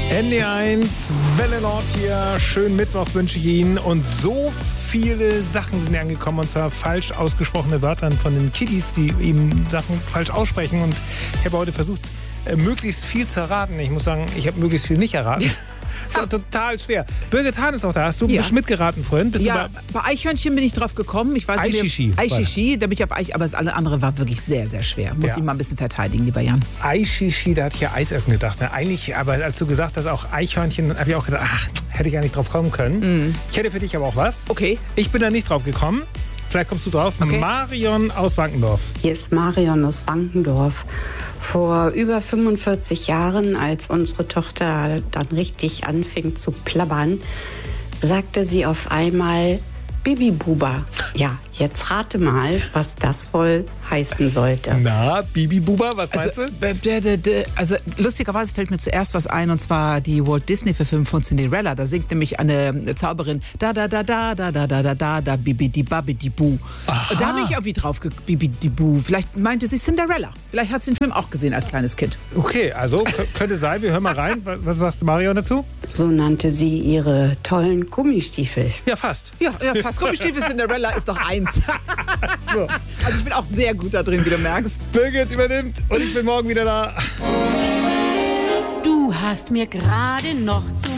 ND1, Welle Nord hier. Schönen Mittwoch wünsche ich Ihnen. Und so viele Sachen sind angekommen, und zwar falsch ausgesprochene Wörter von den Kiddies, die eben Sachen falsch aussprechen. Und ich habe heute versucht, möglichst viel zu erraten. Ich muss sagen, ich habe möglichst viel nicht erraten. Das war total schwer. Birgit Hahn ist auch da. Hast du mitgeraten vorhin? Bist du bei Eichhörnchen bin ich drauf gekommen. Ich weiß Eichichi. Eichichi, da bin ich auf Eich, aber das andere war wirklich sehr, sehr schwer. Muss ich mal ein bisschen verteidigen, lieber Jan. Eichichi, da hatte ich ja Eisessen gedacht. Ne? Eigentlich, aber als du gesagt hast, auch Eichhörnchen, habe ich auch gedacht, ach, hätte ich gar nicht drauf kommen können. Ich hätte für dich aber auch was. Okay. Ich bin da nicht drauf gekommen. Vielleicht kommst du drauf. Okay. Marion aus Wankendorf. Hier ist Marion aus Wankendorf. Vor über 45 Jahren, als unsere Tochter dann richtig anfing zu plappern, sagte sie auf einmal Bibi-Buba. Ja, jetzt rate mal, was das wohl heißen sollte. Na, Bibi-Buba, was meinst du? Also lustigerweise fällt mir zuerst was ein, und zwar die Walt Disney-Verfilmung von Cinderella. Da singt nämlich eine Zauberin da da da da da da da da da da Bibi-di-Babi-di-bu. Und da bin ich irgendwie drauf Bibi-di-bu. Vielleicht meinte sie Cinderella. Vielleicht hat sie den Film auch gesehen als kleines Kind. Okay, also könnte sein. Wir hören mal rein. Was sagt Marion dazu? So nannte sie ihre tollen Gummistiefel. Ja, fast. Ja, fast. Gummistiefel Cinderella ist doch eins. So. Also ich bin auch sehr gut da drin, wie du merkst. Birgit übernimmt und ich bin morgen wieder da. Du hast mir gerade noch zu